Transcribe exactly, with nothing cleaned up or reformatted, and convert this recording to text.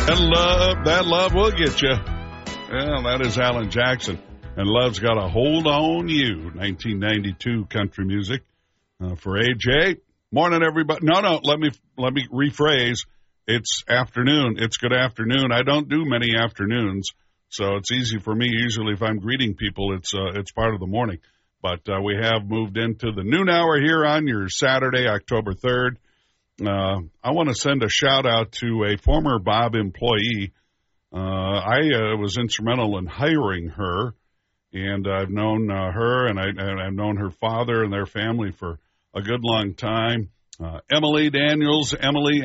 That love, that love will get you. Well, that is Alan Jackson. And Love's Got a Hold on You, nineteen ninety-two country music uh, for A J. Morning, everybody. No, no, let me let me rephrase. It's afternoon. It's good afternoon. I don't do many afternoons, so it's easy for me. Usually if I'm greeting people, it's uh, it's part of the morning. But uh, we have moved into the noon hour here on your Saturday, October third. Uh, I want to send a shout-out to a former Bob employee. Uh, I uh, was instrumental in hiring her, and I've known uh, her, and, I, and I've known her father and their family for a good long time. Uh, Emily Daniels. Emily